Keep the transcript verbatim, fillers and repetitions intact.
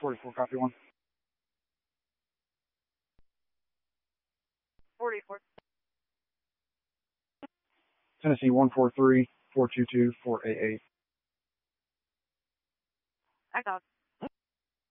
forty-four, copy one. forty-four. Tennessee one four three, four two two, four eight eight. I got